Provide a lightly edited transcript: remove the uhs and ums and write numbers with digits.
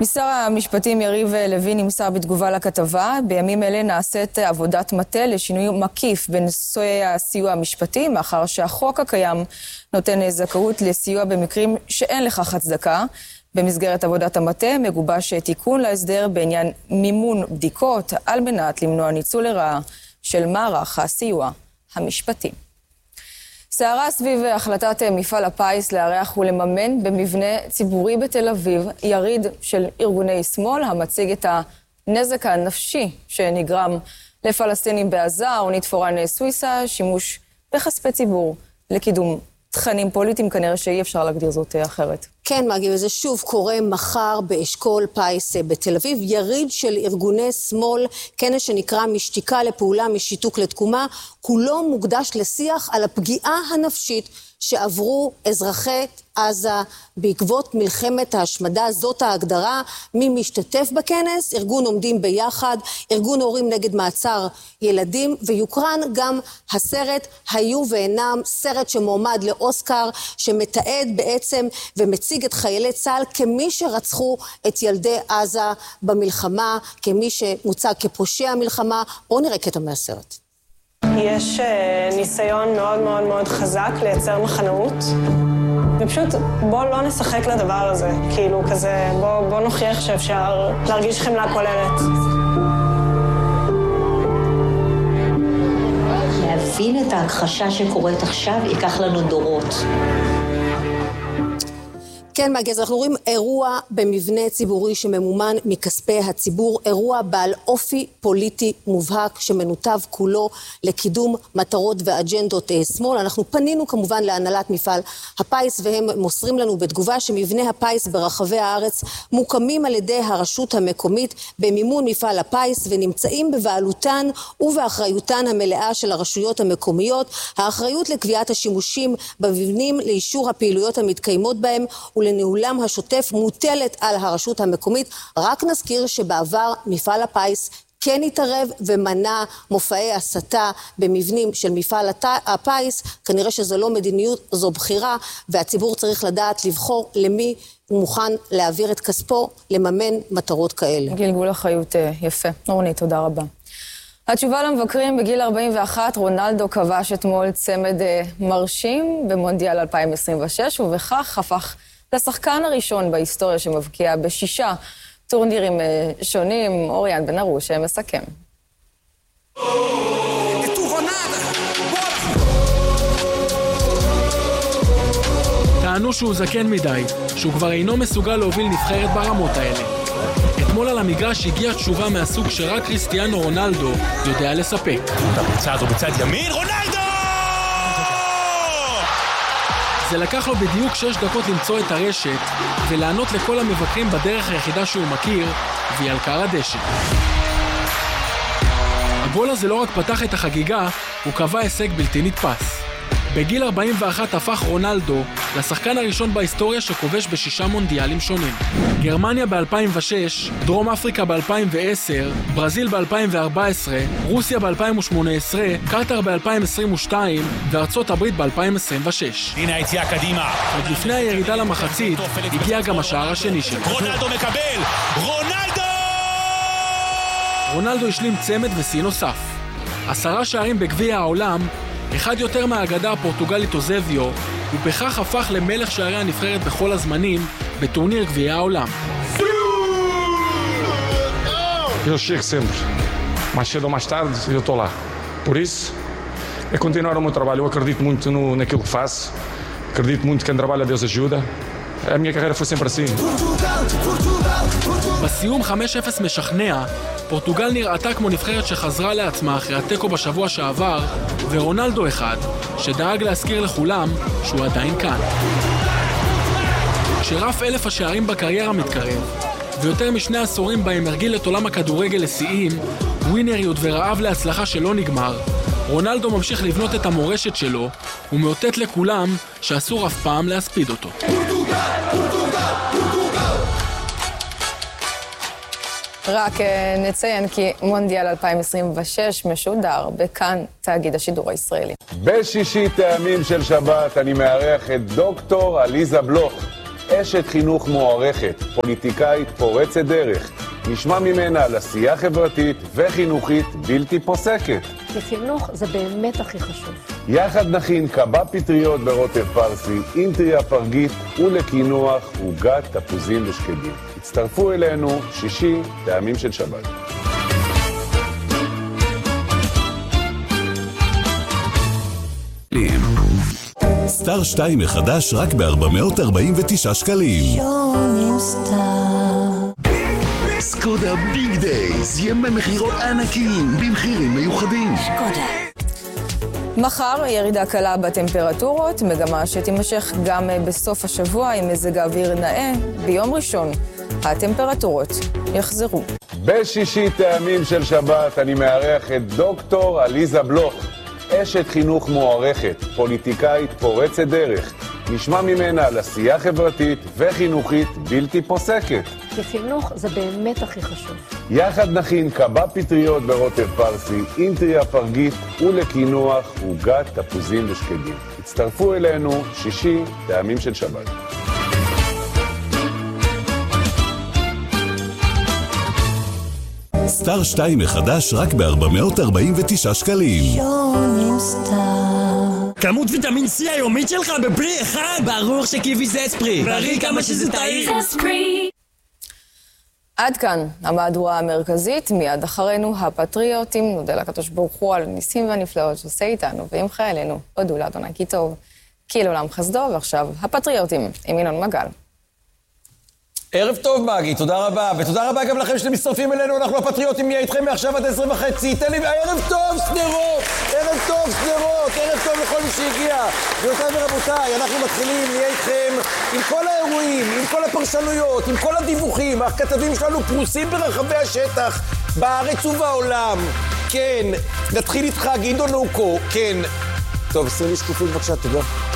שר המשפטים יריב לוין נמסר בתגובה לכתבה, בימים אלה נעשית עבודת מטה לשינוי מקיף בנושאי הסיוע המשפטי, מאחר שהחוק הקיים נותן זכאות לסיוע במקרים שאין לכך הצדקה. במסגרת עבודת המטה מגובש תיקון להסדר בעניין מימון בדיקות על מנת למנוע ניצול לרעה של מערך הסיוע המשפטי. סערה סביב החלטת מפעל הפיס לארח ולממן במבנה ציבורי בתל אביב יריד של ארגוני שמאל המציג את הנזק הנפשי שנגרם לפלסטינים בעזה או נתפורן סוויסה, שימוש בכספי ציבור לקידום תכנים פוליטיים, כנראה שאי אפשר להגדיר זאת אחרת. כן, מגי, וזה שוב קורה מחר באשכול פיס בתל אביב, יריד של ארגוני שמאל, כנס שנקרא משתיקה לפעולה, משיתוק לתקומה, כולו מוקדש לשיח על הפגיעה הנפשית שעברו אזרחי עזה בעקבות מלחמת ההשמדה. זאת ההגדרה. מי משתתף בכנס? ארגון עומדים ביחד, ארגון הורים נגד מעצר ילדים, ויוקרן גם הסרט היו ואינם, סרט שמועמד לאוסקר, שמתעד בעצם ומציג את חיילי צה"ל כמי שרצחו את ילדי עזה במלחמה, כמי שמוצג כפושע מלחמה. בואו נראה קטע מהסרט. יש ניסיון מאוד מאוד מאוד חזק לייצר מחנאות, ופשוט בוא לא נשחק לדבר הזה, כאילו כזה, בוא נוכיח שאפשר להרגיש חמלה כוללת. להבין את ההכחשה שקורית עכשיו ייקח לנו דורות. כן, מגז, אנחנו רואים אירוע במבנה ציבורי שממומן מכספי הציבור, אירוע בעל אופי פוליטי מובהק שמנותב כולו לקידום מטרות ואג'נדות שמאל. אנחנו פנינו כמובן להנהלת מפעל הפיס, והם מוסרים לנו בתגובה שמבנה הפיס ברחבי הארץ מוקמים על ידי הרשות המקומית במימון מפעל הפיס, ונמצאים בבעלותן ובאחריותן המלאה של הרשויות המקומיות. האחריות לקביעת השימושים במבנים, לאישור הפעילויות המתקיימות בהם ולניהולם השוטף מוטלת על הרשות המקומית. רק נזכיר שבעבר מפעל הפיס כן התערב ומנע מופעי הסתה במבנים של מפעל הפיס. כנראה שזו לא מדיניות, זו בחירה, והציבור צריך לדעת לבחור למי הוא מוכן להעביר את כספו לממן מטרות כאלה. גלגול אחריות יפה. אורני, תודה רבה. התשובה למבקרים: בגיל 41 רונלדו כבש אתמול צמד מרשים במונדיאל 2026, ובכך הפך לשחקן הראשון בהיסטוריה שמבקיע ב6 טורנירים שונים. אוריאן בן ארוש מסכם. טענו שהוא זקן מדי, שהוא כבר אינו מסוגל להוביל נבחרת ברמות האלה. אתמול על המגרש הגיעה תשובה מהסוג שרק קריסטיאנו רונלדו יודע לספק. בצד או בצד ימין, רונלדו! זה לקח לו בדיוק 6 דקות למצוא את הרשת ולענות לכל המבקרים בדרך היחידה שהוא מכיר, והיא על קר הדשא. הגול הזה לא רק פתח את החגיגה, הוא קבע הישג בלתי נתפס. בגיל 41 הפך רונלדו לשחקן הראשון בהיסטוריה שכובש ב6 מונדיאלים שונים. גרמניה ב-2006, דרום אפריקה ב-2010, ברזיל ב-2014, רוסיה ב-2018, קטר ב-2022 וארצות הברית ב-2026. הנה היציאה קדימה. עוד לפני הירידה למחצית הגיע גם השער השני שלו. רונלדו מקבל! רונלדו השלים צמד ושיא נוסף. 10 שערים בגביע העולם, אחד יותר מהאגדה הפורטוגלית אוזביו, ובכך הפך למלך שערי הנבחרת בכל הזמנים בטורניר גביע העולם. Eu chego sempre, mais cedo ou mais tarde, eu estou lá. Por isso, é continuar o meu trabalho. Eu acredito muito naquilo que faço, acredito muito que quem trabalha Deus ajuda. A minha carreira foi sempre assim. בסיום 5-0 משכנע, פורטוגל נראתה כמו נבחרת שחזרה לעצמה אחרי התיקו בשבוע שעבר, ורונלדו אחד, שדאג להזכיר לכולם שהוא עדיין כאן. כשרף 1,000 השערים בקריירה מתקרב, ויותר מ2 עשורים בהם הרגיל את עולם הכדורגל לשיאים, ווינריות ורעב להצלחה שלא נגמר, רונלדו ממשיך לבנות את המורשת שלו, ומאותת לכולם שאסור אף פעם להספיד אותו. רק נציין כי מונדיאל 2026 משודר בכאן תאגיד השידור הישראלי. בשישי טעמים של שבת אני מארח את דוקטור עליזה בלוך, אשת חינוך מוערכת, פוליטיקאית פורצת דרך. נשמע ממנה על עשייה חברתית וחינוכית בלתי פוסקת. לחינוך זה באמת הכי חשוב. יחד נכין קבב פטריות ברוטב פרסי, עם טריה פרגית ולקינוח עוגת תפוזים ושקדים. הצטרפו אלינו שישי, טעמים של שבת. סטאר 2 מחדש רק ב-449 שקלים. שונים סטאר. סקודה ביג דייז, ימי מחירות ענקיים במחירים מיוחדים. סקודה. מחר ירידה קלה בטמפרטורות, מגמה שתימשך גם בסוף השבוע עם מזג האוויר נאה. ביום ראשון הטמפרטורות יחזרו. בשישי טעמים של שבת אני מארח את דוקטור עליזה בלוך, אשת חינוך מוערכת, פוליטיקאית פורצת דרך. נשמע ממנה על עשייה חברתית וחינוכית בלתי פוסקת. לחינוך זה באמת הכי חשוב. יחד נכין קבב פטריות ברוטב פרסי, עם טריה פרגית ולקינוח עוגת תפוזים ושקדים. הצטרפו אלינו שישי, טעמים של שבת. סטאר 2 מחדש רק ב-449 שקלים. שונים סטאר. כמות ויטמין C היומית שלך בפרי אחד. ברור שקיווי זה אספרי. בריא כמה שזה טעים. אספרי. עד כאן המהדורה המרכזית, מיד אחרינו הפטריוטים. נודה לקדוש ברוך הוא על הניסים והנפלאות שעושה איתנו ועם חיילינו. הודו לאדוני כי טוב, כי לעולם חסדו. ועכשיו הפטריוטים עם ינון מגל. ערב טוב מגי, תודה רבה, ותודה רבה גם לכם שאתם מצטרפים אלינו, אנחנו הפטריוטים נהיה איתכם מעכשיו עד 10:30, תן לי, ערב טוב סדרות, ערב טוב סדרות, ערב טוב לכל מי שהגיע, גבירותיי ורבותיי, אנחנו מתחילים, נהיה איתכם עם כל האירועים, עם כל הפרשנויות, עם כל הדיווחים, הכתבים שלנו פרוסים ברחבי השטח, בארץ ובעולם, כן, נתחיל איתך גדעון נוקו, כן, טוב, 20 שקופים בבקשה, תודה.